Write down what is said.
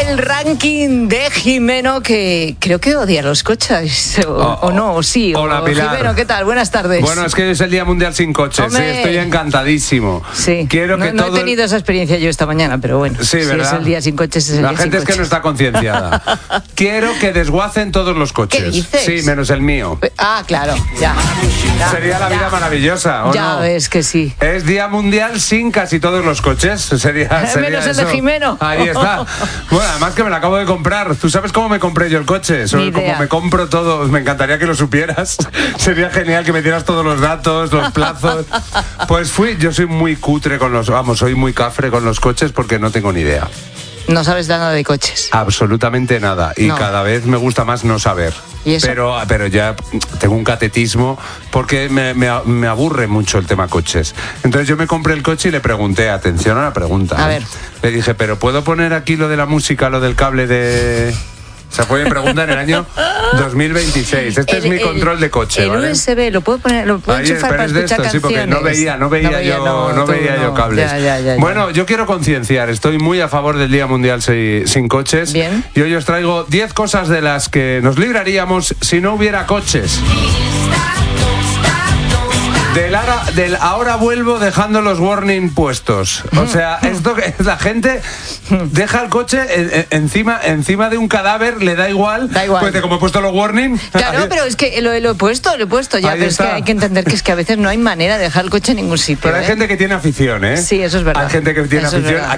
el ranking de Jimeno, que creo que odia los coches, o no, o sí. Hola, Pilar. Jimeno, ¿qué tal? Buenas tardes. Bueno, es que hoy es el Día Mundial sin coches. Sí, estoy encantadísimo. Sí, Quiero que no he tenido esa experiencia yo esta mañana, pero bueno. Sí, ¿verdad? Si es el día sin coches, es el La día gente sin es que coches. no está concienciada. Quiero que desguacen todos los coches. ¿Qué dices? Sí, menos el mío. Ah, claro, ya. Sería la vida maravillosa, ¿o ya no? ves que sí. Es Día Mundial sin casi todos los coches. Sería Menos el eso. de Jimeno. Ahí está. Bueno, además que me lo acabo de comprar. ¿Tú sabes cómo me compré yo el coche? Ni Como idea. me compro todo, me encantaría que lo supieras. Sería genial que me dieras todos los datos, los plazos. Pues yo soy muy cutre soy muy cafre con los coches porque no tengo ni idea. No sabes nada de coches. Absolutamente nada. Y No. cada vez me gusta más no saber. ¿Y eso? Pero ya tengo un catetismo porque me aburre mucho el tema coches. Entonces yo me compré el coche y le pregunté, atención a la pregunta. A ver. Le dije, ¿pero puedo poner aquí lo de la música, lo del cable de...? Se puede preguntar en el año 2026. Este es mi control de coche, el ¿vale? USB lo puedo enchufar para pero es de escuchar esto, sí, porque canciones. no veía yo cables. Ya. Bueno, yo quiero concienciar, estoy muy a favor del Día Mundial sin coches. Bien. Y hoy os traigo 10 cosas de las que nos libraríamos si no hubiera coches. Del ahora vuelvo dejando los warning puestos. O sea, esto que la gente deja el coche encima de un cadáver, le da igual. Pues como he puesto los warning. Claro, pero es que lo he puesto ya, Ahí pero es que está. hay que entender que es que a veces no hay manera de dejar el coche en ningún sitio. Pero hay gente que tiene afición, ¿eh? Sí, eso es verdad. Hay gente que tiene Eso es afición. verdad.